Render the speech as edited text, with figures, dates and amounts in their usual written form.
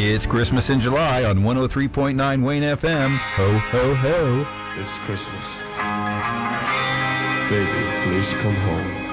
It's Christmas in July on 103.9 Wayne FM. Ho, ho, ho. It's Christmas. Baby, please come home.